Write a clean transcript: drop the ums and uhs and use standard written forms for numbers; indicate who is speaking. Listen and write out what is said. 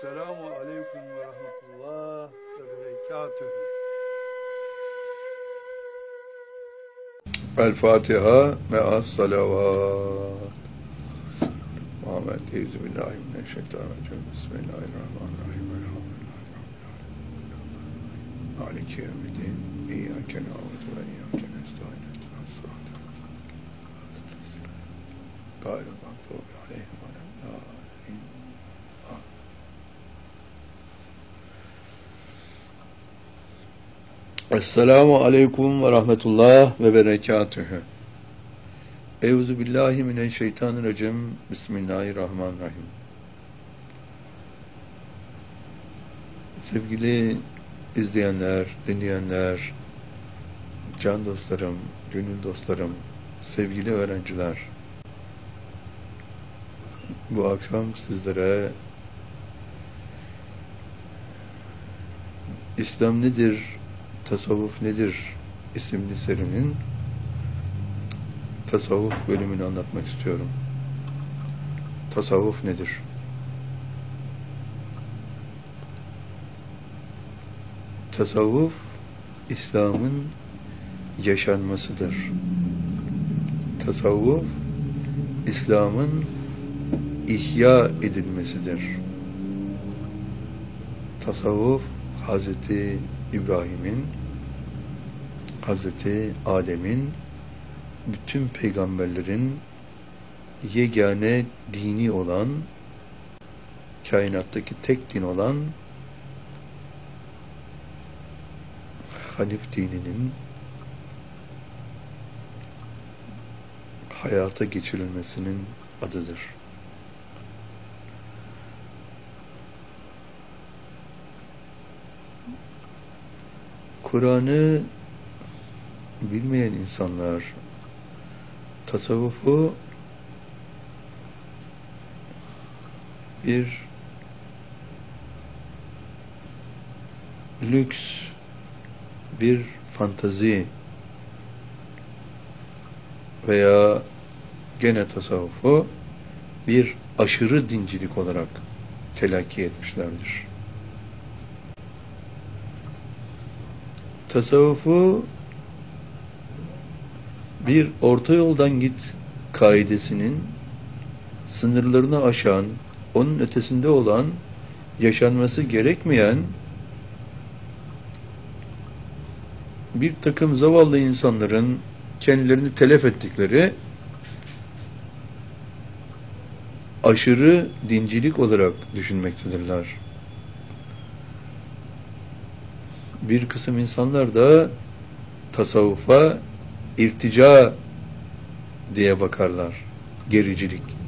Speaker 1: Selamu aleyküm ve rahmetullah ve berekatühü. El Fatiha me'as salavat. Muhammed Euzubillahimineşşeytanirracim. Bismillahirrahmanirrahim. Elhamdülillahi Maliki yevmiddin. İyyâke na'budu ve iyyâke nestaîn. İhdinas sıratal mustaqîm. Gayril mağdûbi aleyhim ve lâ-dâllîn. Esselamu aleyküm ve rahmetullah ve berekatühü. Euzubillahimineşşeytanirracim. Bismillahirrahmanirrahim. Sevgili izleyenler, dinleyenler, can dostlarım, gönül dostlarım, sevgili öğrenciler, bu akşam sizlere İslam nedir, tasavvuf nedir isimli serinin tasavvuf bölümünü anlatmak istiyorum. Tasavvuf nedir? Tasavvuf, İslam'ın yaşanmasıdır. Tasavvuf, İslam'ın ihya edilmesidir. Tasavvuf, Hazreti İbrahim'in, Hazreti Adem'in, bütün peygamberlerin yegane dini olan, kainattaki tek din olan Hanif dininin hayata geçirilmesinin adıdır. Kur'an'ı bilmeyen insanlar tasavvufu bir lüks, bir fantazi veya gene tasavvufu bir aşırı dincilik olarak telakki etmişlerdir. Tasavvufu bir orta yoldan git kaidesinin sınırlarını aşan, onun ötesinde olan, yaşanması gerekmeyen bir takım zavallı insanların kendilerini telef ettikleri aşırı dincilik olarak düşünmektedirler. Bir kısım insanlar da tasavvufa irtica diye bakarlar. Gericilik.